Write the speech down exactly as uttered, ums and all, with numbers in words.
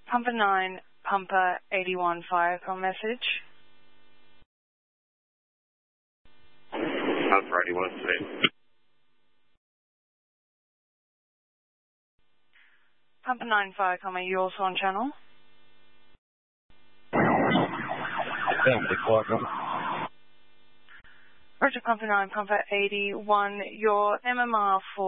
Pumper nine, Pumper eighty-one, fire call message. Pumper eighty-one, Steve. Pumper nine, fire call, are you also on channel? Roger, Pumper nine, Pumper eighty-one, your M M R for